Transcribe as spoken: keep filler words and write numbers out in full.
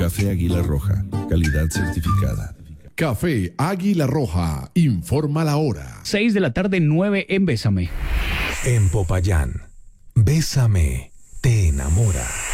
Café Águila Roja, calidad certificada. Café Águila Roja, informa la hora. seis de la tarde, nueve en Bésame. En Popayán, Bésame te enamora.